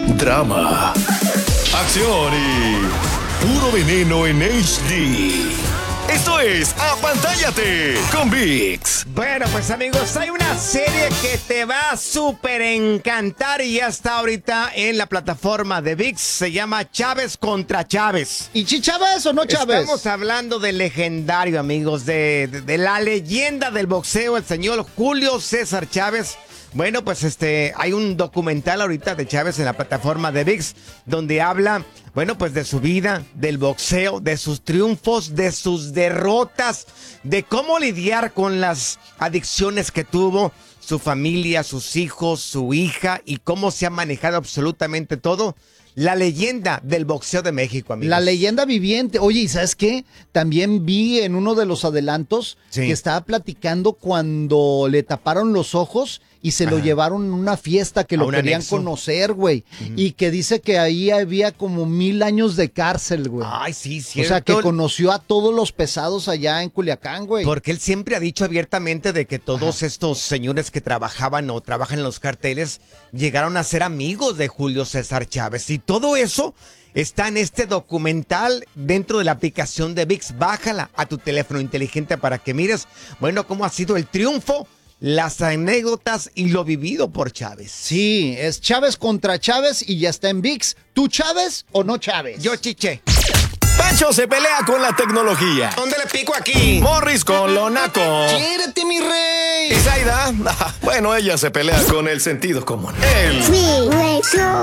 drama, acción y puro veneno en HD. Esto es Apantállate con ViX. Bueno, pues amigos, hay una serie que te va a súper encantar y ya está ahorita en la plataforma de ViX. Se llama Chávez contra Chávez. ¿Y Chávez o no Chávez? Estamos hablando del legendario, amigos, de la leyenda del boxeo, el señor Julio César Chávez. Bueno, pues hay un documental ahorita de Chávez en la plataforma de ViX donde habla, bueno, pues de su vida, del boxeo, de sus triunfos, de sus derrotas, de cómo lidiar con las adicciones que tuvo su familia, sus hijos, su hija y cómo se ha manejado absolutamente todo. La leyenda del boxeo de México, amigos. La leyenda viviente. Oye, ¿y sabes qué? También vi en uno de los adelantos que estaba platicando cuando le taparon los ojos y se lo llevaron a una fiesta que lo querían conocer, güey. Y que dice que ahí había como 1000 años de cárcel, güey. Ay, sí, cierto. O sea, que conoció a todos los pesados allá en Culiacán, güey. Porque él siempre ha dicho abiertamente de que todos estos señores que trabajaban o trabajan en los carteles llegaron a ser amigos de Julio César Chávez. Y todo eso está en este documental dentro de la aplicación de ViX. Bájala a tu teléfono inteligente para que mires, bueno, cómo ha sido el triunfo, las anécdotas y lo vivido por Chávez. Sí, es Chávez contra Chávez y ya está en ViX. ¿Tú Chávez o no Chávez? Yo chiché. Pancho se pelea con la tecnología. ¿Dónde le pico aquí? Morris con lo naco. ¡Quiérete, mi rey! Y Zaida, bueno, ella se pelea con el sentido común.